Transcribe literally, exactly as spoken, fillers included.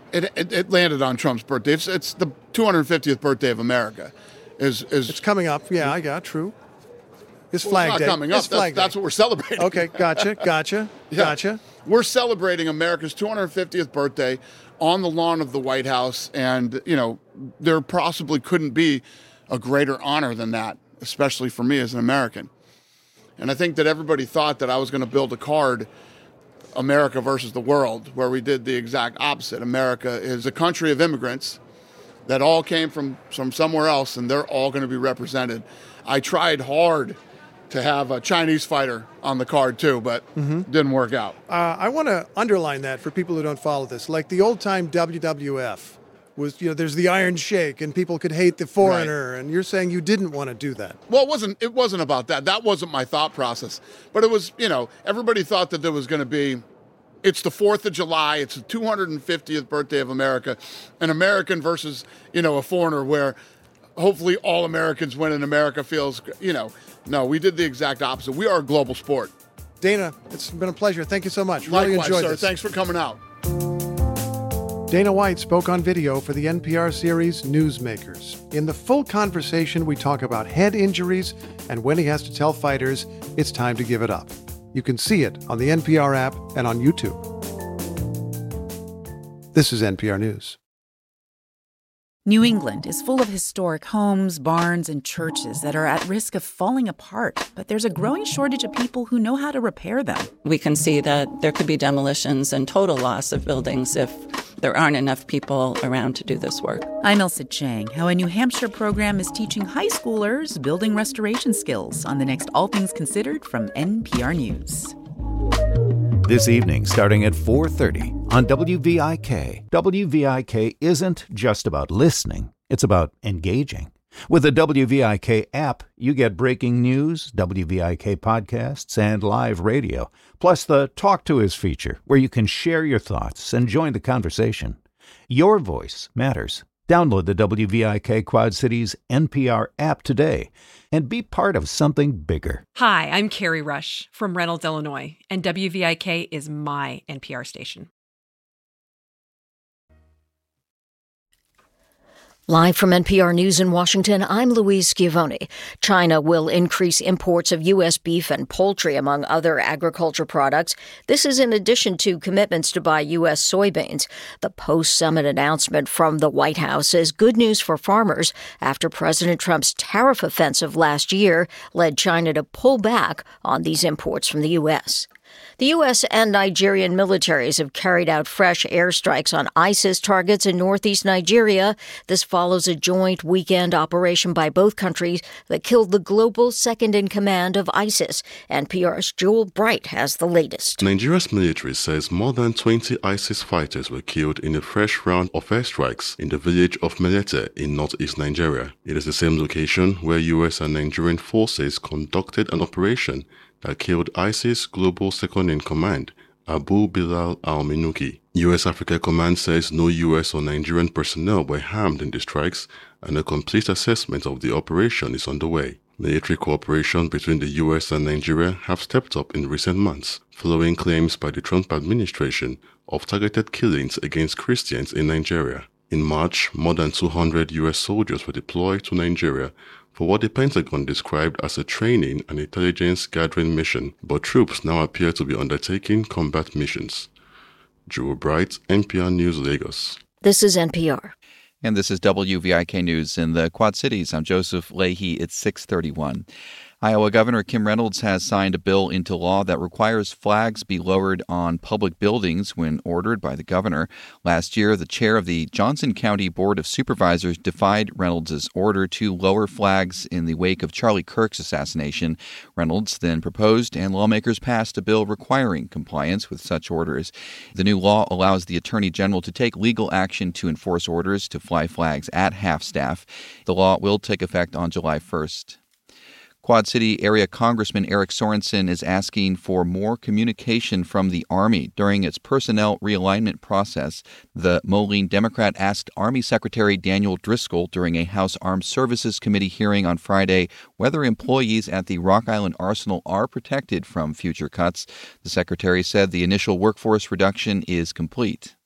It, it it landed on Trump's birthday. It's it's the two hundred fiftieth birthday of America. Is is It's coming up. Yeah, I got true. It's well, Flag it's not Day. coming up. It's That's, Flag Day. that's what we're celebrating. Okay, gotcha, gotcha, Yeah. gotcha. We're celebrating America's two hundred fiftieth birthday on the lawn of the White House, and you know there possibly couldn't be a greater honor than that, especially for me as an American. And I think that everybody thought that I was going to build a card, America versus the world, where we did the exact opposite. America is a country of immigrants that all came from, from somewhere else, and they're all going to be represented. I tried hard to have a Chinese fighter on the card too, but Mm-hmm. didn't work out. Uh, I want to underline that for people who don't follow this. Like the old-time W W F was, you know, there's the Iron Sheik, and people could hate the foreigner, and you're saying you didn't want to do that. Well, it wasn't. It wasn't about that. That wasn't my thought process. But it was, you know, everybody thought that there was going to be. It's the Fourth of July. It's the two hundred fiftieth birthday of America, an American versus, you know, a foreigner, where hopefully all Americans win and America feels, you know. No, we did the exact opposite. We are a global sport. Dana, it's been a pleasure. Thank you so much. Really Likewise, enjoyed sir. this. Thanks for coming out. Dana White spoke on video for the N P R series Newsmakers. In the full conversation, we talk about head injuries and when he has to tell fighters it's time to give it up. You can see it on the N P R app and on YouTube. This is N P R News. New England is full of historic homes, barns, and churches that are at risk of falling apart, but there's a growing shortage of people who know how to repair them. We can see that there could be demolitions and total loss of buildings if there aren't enough people around to do this work. I'm Elsa Chang, how a New Hampshire program is teaching high schoolers building restoration skills on the next All Things Considered from N P R News. This evening, starting at four thirty on W V I K. W V I K isn't just about listening, it's about engaging. With the W V I K app, you get breaking news, W V I K podcasts, and live radio, plus the Talk to Us feature, where you can share your thoughts and join the conversation. Your voice matters. Download the W V I K Quad Cities N P R app today and be part of something bigger. Hi, I'm Carrie Rush from Reynolds, Illinois, and W V I K is my N P R station. Live from N P R News in Washington, I'm Louise Schiavone. China will increase imports of U S beef and poultry, among other agriculture products. This is in addition to commitments to buy U S soybeans. The post-summit announcement from the White House is good news for farmers after President Trump's tariff offensive last year led China to pull back on these imports from the U S. The U S and Nigerian militaries have carried out fresh airstrikes on ISIS targets in northeast Nigeria. This follows a joint weekend operation by both countries that killed the global second-in-command of ISIS. N P R's Joel Bright has the latest. Nigeria's military says more than twenty ISIS fighters were killed in a fresh round of airstrikes in the village of Melete in northeast Nigeria. It is the same location where U S and Nigerian forces conducted an operation that killed ISIS global second-in-command, Abu Bilal al-Minuki. U S Africa Command says no U S or Nigerian personnel were harmed in the strikes, and a complete assessment of the operation is underway. Military cooperation between the U S and Nigeria have stepped up in recent months, following claims by the Trump administration of targeted killings against Christians in Nigeria. In March, more than two hundred U S soldiers were deployed to Nigeria for what the Pentagon described as a training and intelligence gathering mission, but troops now appear to be undertaking combat missions. Joel Bright, N P R News, Lagos. This is N P R. And this is W V I K News in the Quad Cities. I'm Joseph Leahy. It's six thirty-one. Iowa Governor Kim Reynolds has signed a bill into law that requires flags be lowered on public buildings when ordered by the governor. Last year, the chair of the Johnson County Board of Supervisors defied Reynolds' order to lower flags in the wake of Charlie Kirk's assassination. Reynolds then proposed, and lawmakers passed a bill requiring compliance with such orders. The new law allows the Attorney General to take legal action to enforce orders to fly flags at half-staff. The law will take effect on July first. Quad City area Congressman Eric Sorensen is asking for more communication from the Army during its personnel realignment process. The Moline Democrat asked Army Secretary Daniel Driscoll during a House Armed Services Committee hearing on Friday whether employees at the Rock Island Arsenal are protected from future cuts. The secretary said the initial workforce reduction is complete.